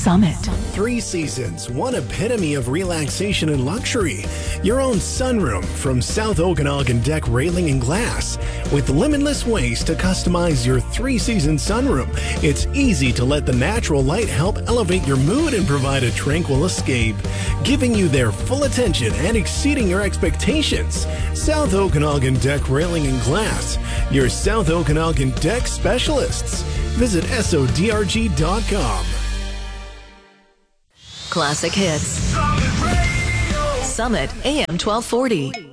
Summit. 3 seasons, one epitome of relaxation and luxury. Your own sunroom from South Okanagan Deck Railing and Glass. With limitless ways to customize your 3-season sunroom, it's easy to let the natural light help elevate your mood and provide a tranquil escape, giving you their full attention and exceeding your expectations. South Okanagan Deck Railing and Glass, your South Okanagan Deck specialists. Visit SODRG.com. Classic hits. Summit AM 1240.